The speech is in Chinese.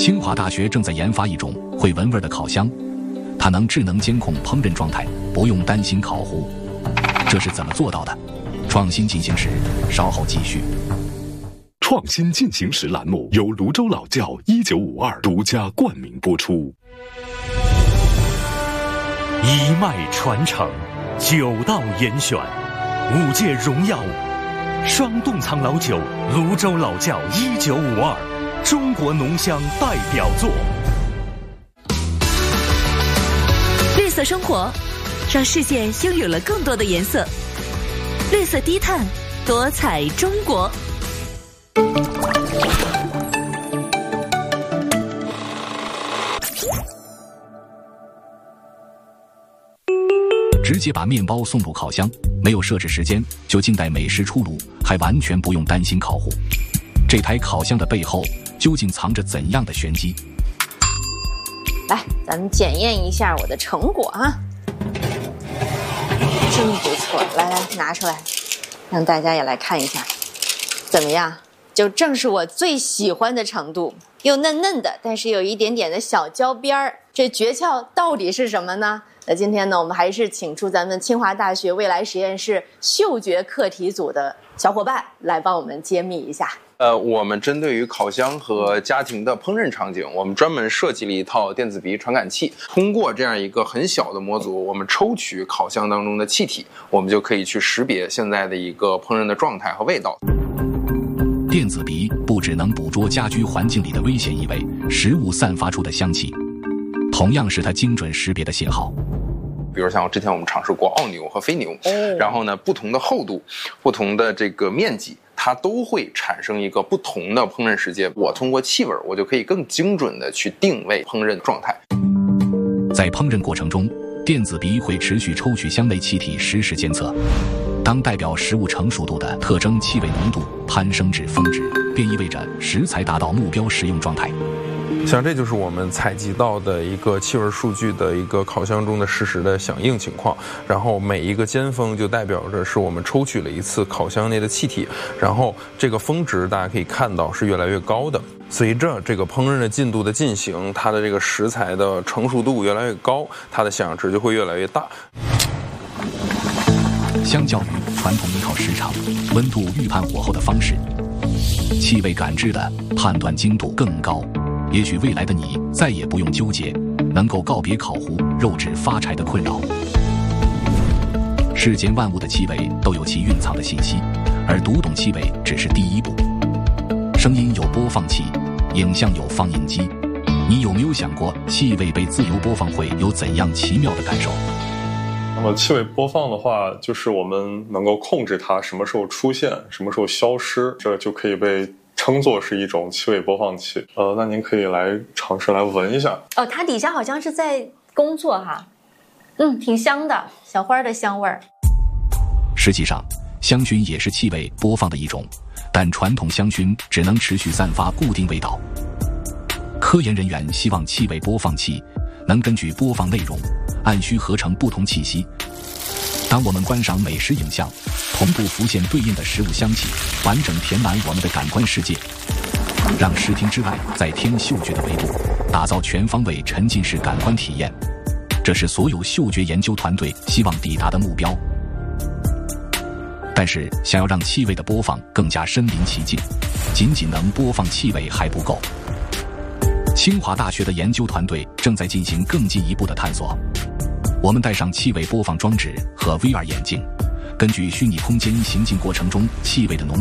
清华大学正在研发一种会闻味的烤箱，它能智能监控烹饪状态，不用担心烤糊。这是怎么做到的？创新进行时，稍后继续。 创新进行时栏目由泸州老窖1952独家冠名播出。 一脉传承，9道严选，5届荣耀，双冻藏老酒，泸州老窖1952，中国浓香代表作。 绿色生活，让世界拥有了更多的颜色。绿色低碳，多彩中国。 直接把面包送入烤箱，没有设置时间，就静待美食出炉，还完全不用担心烤糊。这台烤箱的背后究竟藏着怎样的玄机？ 来，咱们检验一下我的成果啊！真不错，来拿出来，让大家也来看一下，怎么样？就正是我最喜欢的程度，又嫩嫩的，但是有一点点的小焦边儿。这诀窍到底是什么呢？那今天呢，我们还是请出咱们清华大学未来实验室嗅觉课题组的小伙伴来帮我们揭秘一下。 我们针对于烤箱和家庭的烹饪场景，我们专门设计了一套电子鼻传感器。通过这样一个很小的模组，我们抽取烤箱当中的气体，我们就可以去识别现在的一个烹饪的状态和味道。 电子鼻不只能捕捉家居环境里的危险异味、食物散发出的香气，同样是它精准识别的信号。 比如像之前我们尝试过澳牛和非牛，然后呢，不同的厚度、不同的这个面积，它都会产生一个不同的烹饪时间。我通过气味，我就可以更精准的去定位烹饪状态。 在烹饪过程中，电子鼻会持续抽取香类气体，实时监测。当代表食物成熟度的特征气味浓度攀升至峰值，便意味着食材达到目标食用状态。 像这就是我们采集到的一个气味数据的一个烤箱中的实时的响应情况，然后每一个尖峰就代表着是我们抽取了一次烤箱内的气体，然后这个峰值大家可以看到是越来越高的。随着这个烹饪的进度的进行，它的这个食材的成熟度越来越高，它的响值就会越来越大。 相较于传统依靠时长、温度预判火候的方式，气味感知的判断精度更高。也许未来的你再也不用纠结，能够告别烤糊、肉质发柴的困扰。世间万物的气味都有其蕴藏的信息，而读懂气味只是第一步。声音有播放器，影像有放映机，你有没有想过气味被自由播放会有怎样奇妙的感受？ 那么气味播放的话，就是我们能够控制它什么时候出现，什么时候消失，这就可以被称作是一种气味播放器。那您可以来尝试来闻一下。 哦，它底下好像是在工作哈，挺香的，小花的香味儿。 实际上，香薰也是气味播放的一种，但传统香薰只能持续散发固定味道。科研人员希望气味播放器能根据播放内容，按需合成不同气息。当我们观赏美食影像，同步浮现对应的食物香气，完整填满我们的感官世界，让视听之外再添嗅觉的维度，打造全方位沉浸式感官体验。这是所有嗅觉研究团队希望抵达的目标。但是想要让气味的播放更加身临其境，仅仅能播放气味还不够。清华大学的研究团队正在进行更进一步的探索。我们带上气味播放装置和 VR 眼镜，根据虚拟空间行进过程中气味的浓